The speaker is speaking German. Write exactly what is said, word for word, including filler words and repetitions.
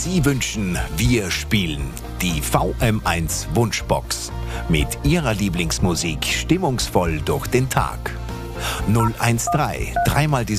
Sie wünschen, wir spielen die V M eins Wunschbox. Mit Ihrer Lieblingsmusik stimmungsvoll durch den Tag. null eins drei, dreimal die